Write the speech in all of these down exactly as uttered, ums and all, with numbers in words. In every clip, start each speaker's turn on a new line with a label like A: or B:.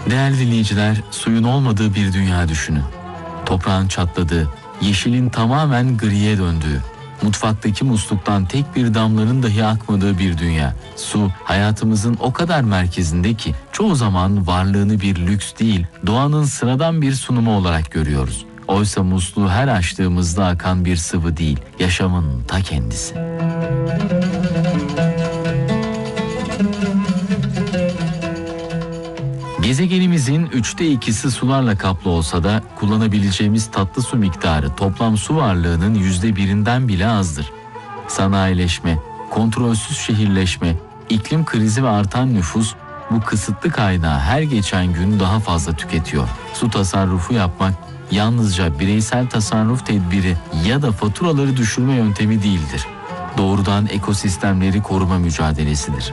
A: Değerli dinleyiciler, suyun olmadığı bir dünya düşünün. Toprağın çatladığı, yeşilin tamamen griye döndüğü, mutfaktaki musluktan tek bir damlanın dahi akmadığı bir dünya. Su hayatımızın o kadar merkezinde ki çoğu zaman varlığını bir lüks değil, doğanın sıradan bir sunumu olarak görüyoruz. Oysa musluğu her açtığımızda akan bir sıvı değil, yaşamın ta kendisi. Gezegenimizin üçte ikisi sularla kaplı olsa da kullanabileceğimiz tatlı su miktarı toplam su varlığının yüzde birinden bile azdır. Sanayileşme, kontrolsüz şehirleşme, iklim krizi ve artan nüfus bu kısıtlı kaynağı her geçen gün daha fazla tüketiyor. Su tasarrufu yapmak yalnızca bireysel tasarruf tedbiri ya da faturaları düşürme yöntemi değildir. Doğrudan ekosistemleri koruma mücadelesidir.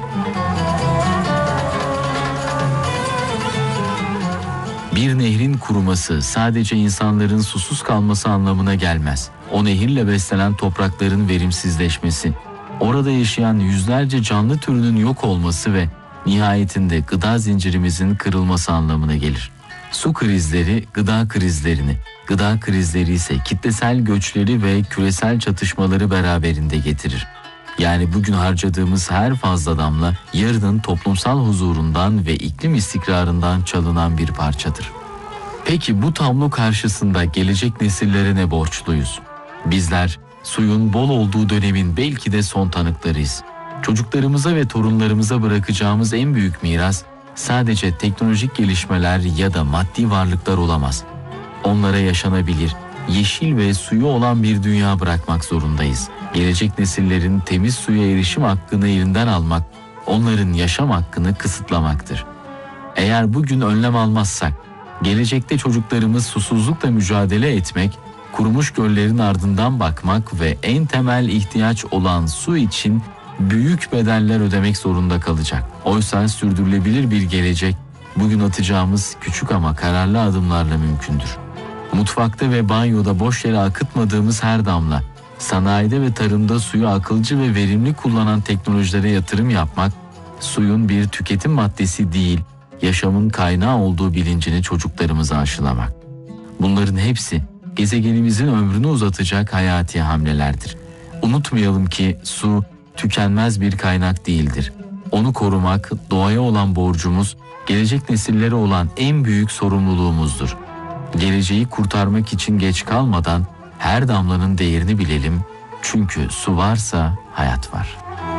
A: Bir nehrin kuruması sadece insanların susuz kalması anlamına gelmez. O nehirle beslenen toprakların verimsizleşmesi, orada yaşayan yüzlerce canlı türünün yok olması ve nihayetinde gıda zincirimizin kırılması anlamına gelir. Su krizleri gıda krizlerini, gıda krizleri ise kitlesel göçleri ve küresel çatışmaları beraberinde getirir. Yani bugün harcadığımız her fazla damla yarının toplumsal huzurundan ve iklim istikrarından çalınan bir parçadır. Peki bu tablo karşısında gelecek nesillere ne borçluyuz? Bizler suyun bol olduğu dönemin belki de son tanıklarıyız. Çocuklarımıza ve torunlarımıza bırakacağımız en büyük miras sadece teknolojik gelişmeler ya da maddi varlıklar olamaz. Onlara yaşanabilir, yeşil ve suyu olan bir dünya bırakmak zorundayız. Gelecek nesillerin temiz suya erişim hakkını elinden almak, onların yaşam hakkını kısıtlamaktır. Eğer bugün önlem almazsak, gelecekte çocuklarımız susuzlukla mücadele etmek, kurumuş göllerin ardından bakmak ve en temel ihtiyaç olan su için büyük bedeller ödemek zorunda kalacak. Oysa sürdürülebilir bir gelecek, bugün atacağımız küçük ama kararlı adımlarla mümkündür. Mutfakta ve banyoda boş yere akıtmadığımız her damla, sanayide ve tarımda suyu akılcı ve verimli kullanan teknolojilere yatırım yapmak, suyun bir tüketim maddesi değil, yaşamın kaynağı olduğu bilincini çocuklarımıza aşılamak. Bunların hepsi gezegenimizin ömrünü uzatacak hayati hamlelerdir. Unutmayalım ki su tükenmez bir kaynak değildir. Onu korumak doğaya olan borcumuz, gelecek nesillere olan en büyük sorumluluğumuzdur. Geleceği kurtarmak için geç kalmadan her damlanın değerini bilelim. Çünkü su varsa hayat var.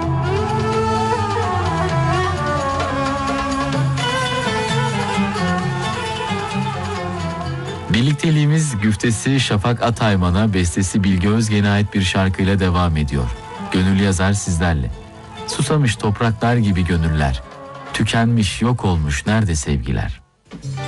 A: Birlikteliğimiz güftesi Şafak Atayman'a, bestesi Bilge Özgen'e ait bir şarkıyla devam ediyor. Gönül yazar sizlerle. Susamış topraklar gibi gönüller, tükenmiş yok olmuş nerede sevgiler?